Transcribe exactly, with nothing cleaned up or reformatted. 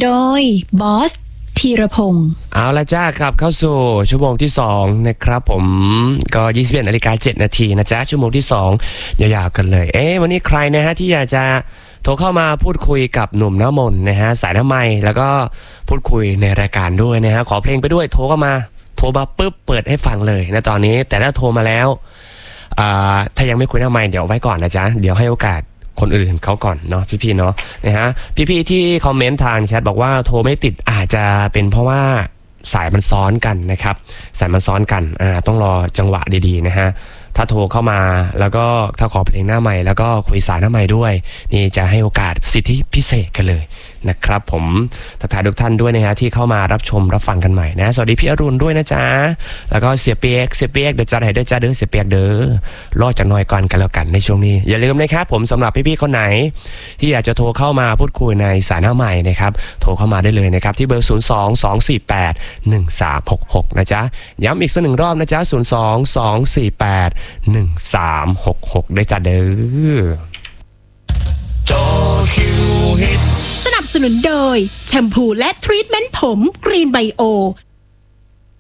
โดยบอสธีรพงศ์เอาละจ้าครับเข้าสู่ชั่วโมงที่สองนะครับผมก็ยี่สิบเอ็ดนาฬิกาเจ็ดนาทีนะจ๊ะชั่วโมงที่สองยาวๆกันเลยเอ๊ะวันนี้ใครนะฮะที่อยากจะโทรเข้ามาพูดคุยกับหนุ่มน้ำมนต์นะฮะสายน้ำไม้แล้วก็พูดคุยในรายการด้วยนะฮะขอเพลงไปด้วยโทรเข้ามาโทรมาปุ๊บเปิดให้ฟังเลยนะตอนนี้แต่ถ้าโทรมาแล้วอ่าถ้ายังไม่คุยน้ำไม้เดี๋ยวไว้ก่อนนะจ๊ะเดี๋ยวให้โอกาสคนอื่นเขาก่อนเนาะพี่ๆเนาะนะฮะพี่ๆที่คอมเมนต์ทางแชทบอกว่าโทรไม่ติดอาจจะเป็นเพราะว่าสายมันซ้อนกันนะครับสายมันซ้อนกันอ่าต้องรอจังหวะดีๆนะฮะถ้าโทรเข้ามาแล้วก็ถ้าขอเพลงหน้าใหม่แล้วก็คุยสายหน้าใหม่ด้วยนี่จะให้โอกาสสิทธิพิเศษกันเลยนะครับผมทักทายทุกท่านด้วยนะฮะที่เข้ามารับชมรับฟังกันใหม่นะสวัสดีพี่อรุณด้วยนะจ๊ะแล้วก็เสียเปียกเสียเปียกเดี๋ยวจัดให้ด้วยจ้าเด้อเสียเปียกเด้อรอจากหน่อยก่อนกันแล้วกันในช่วงนี้อย่าลืมนะครับผมสำหรับพี่ๆคนไหนที่อยากจะโทรเข้ามาพูดคุยในสายหน้าใหม่นะครับโทรเข้ามาได้เลยนะครับที่เบอร์ศูนย์ สอง สอง สี่ แปด หนึ่ง สาม หก หกนะจ๊ะย้ำอีกสักหนึ่งรอบนะจ๊ะศูนย์ สอง สอง สี่ แปด หนึ่ง สาม หก หกได้จ้าเด้อสนับสนุนโดยแชมพูและทรีทเมนต์ผมกรีนไบโอ